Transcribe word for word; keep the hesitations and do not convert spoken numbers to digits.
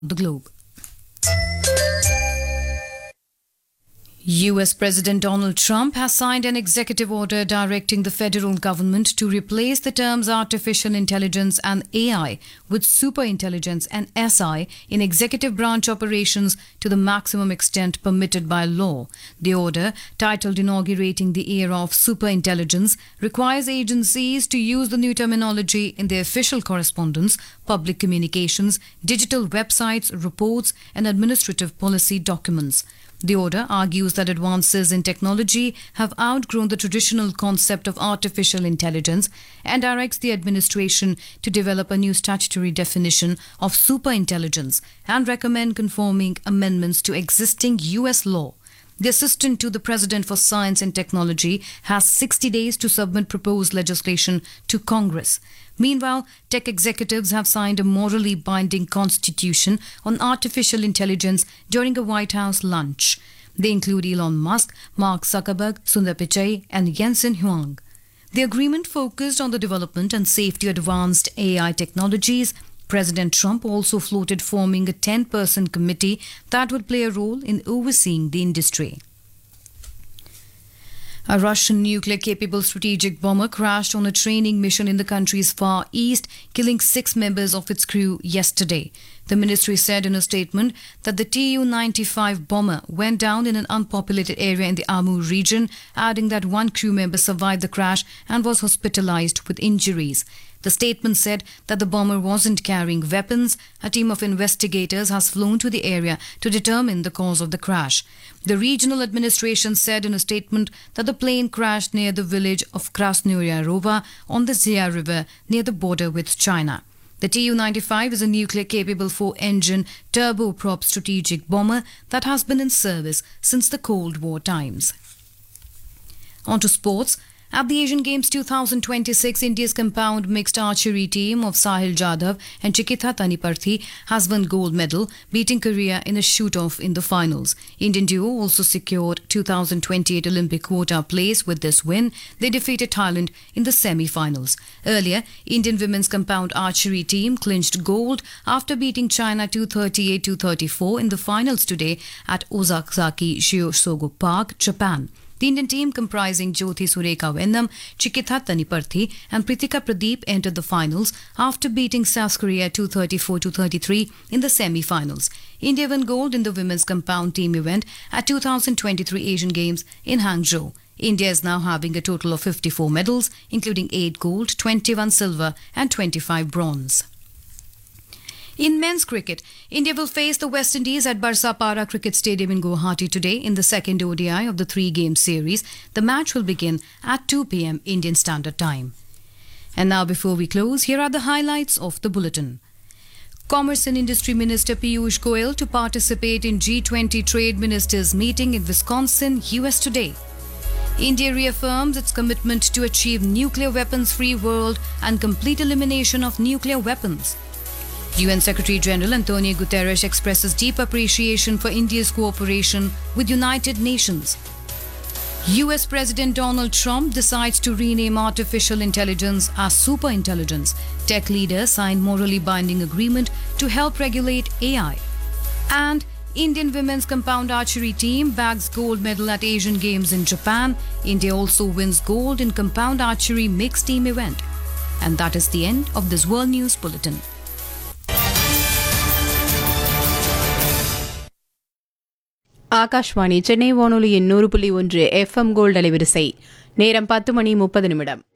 the globe. U S President Donald Trump has signed an executive order directing the federal government to replace the terms artificial intelligence and A I with superintelligence and S I in executive branch operations to the maximum extent permitted by law. The order, titled Inaugurating the Era of Superintelligence, requires agencies to use the new terminology in their official correspondence, public communications, digital websites, reports, and administrative policy documents. The order argues that advances in technology have outgrown the traditional concept of artificial intelligence and directs the administration to develop a new statutory definition of superintelligence and recommend conforming amendments to existing U S law. The Assistant to the President for Science and Technology has sixty days to submit proposed legislation to Congress. Meanwhile, tech executives have signed a morally binding constitution on artificial intelligence during a White House lunch. They include Elon Musk, Mark Zuckerberg, Sundar Pichai, and Jensen Huang. The agreement focused on the development and safety of advanced A I technologies. President Trump also floated forming a ten-person committee that would play a role in overseeing the industry. A Russian nuclear-capable strategic bomber crashed on a training mission in the country's far east, killing six members of its crew yesterday. The ministry said in a statement that the T U ninety-five bomber went down in an unpopulated area in the Amur region, adding that one crew member survived the crash and was hospitalized with injuries. The statement said that the bomber wasn't carrying weapons. A team of investigators has flown to the area to determine the cause of the crash. The regional administration said in a statement that the plane crashed near the village of Krasnoya Rova on the Zia River near the border with China. The T U ninety-five is a nuclear-capable four-engine turboprop strategic bomber that has been in service since the Cold War times. On to sports. At the Asian Games twenty twenty-six, India's compound mixed archery team of Sahil Jadhav and Chikitha Taniparthi has won gold medal, beating Korea in a shoot-off in the finals. Indian duo also secured two thousand twenty-eight Olympic quota place with this win. They defeated Thailand in the semi-finals. Earlier, Indian women's compound archery team clinched gold after beating China two thirty-eight to thirty-four in the finals today at Ozaki Shiosogo Park, Japan. The Indian team comprising Jyothi Sureka Vennam, Chikitha Taniparthi and Pritika Pradeep entered the finals after beating South Korea two thirty-four to thirty-three in the semi-finals. India won gold in the women's compound team event at two thousand twenty-three Asian Games in Hangzhou. India is now having a total of fifty-four medals, including eight gold, twenty-one silver and twenty-five bronze. In men's cricket, India will face the West Indies at Barsapara Cricket Stadium in Guwahati today in the second O D I of the three-game series. The match will begin at two p.m. Indian Standard Time. And now, before we close, here are the highlights of the bulletin. Commerce and Industry Minister Piyush Goyal to participate in G twenty Trade Ministers meeting in Wisconsin, U S today. India reaffirms its commitment to achieve nuclear weapons-free world and complete elimination of nuclear weapons. U N Secretary-General Antonio Guterres expresses deep appreciation for India's cooperation with United Nations. U S President Donald Trump decides to rename artificial intelligence as superintelligence. Tech leaders sign morally binding agreement to help regulate A I. And Indian women's compound archery team bags gold medal at Asian Games in Japan. India also wins gold in compound archery mixed team event. And that is the end of this World News Bulletin. Akashvani Chennai வானொலியின் நூறு புள்ளி ஒன்று FM gold அலைவரிசை நேரம் பத்து மணி முப்பது நிமிடம்.